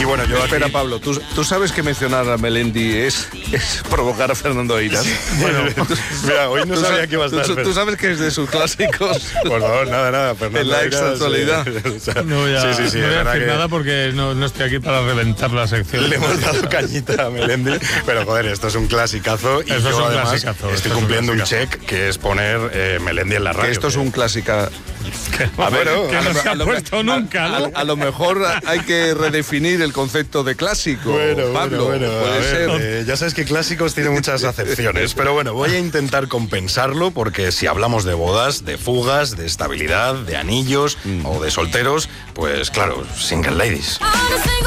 Y bueno, yo Espera, aquí... Pablo, ¿tú sabes que mencionar a Melendi es provocar a Fernando Eiras? Bueno, mira, hoy no sabía que iba a estar. ¿Tú sabes que es de sus clásicos? Por favor, nada, Fernando. En la Eiras, extra-actualidad. o sea, No voy a, sí, no es voy a verdad decir que nada porque no estoy aquí para reventar la sección. le hemos dado cañita a Melendi, pero joder, esto es un clasicazo y Esto es yo un además clasicazo, estoy esto es un cumpliendo un clasicazo. check que es poner Melendi en la radio. Que esto es un clásica. A ver, que no se ha puesto nunca, ¿no? A lo mejor hay que redefinir el concepto de clásico, Pablo. bueno, puede a ver, ser. ya sabes que clásicos tiene muchas acepciones, pero bueno, voy a intentar compensarlo porque si hablamos de bodas, de fugas, de estabilidad, de anillos o de solteros, pues claro, single ladies.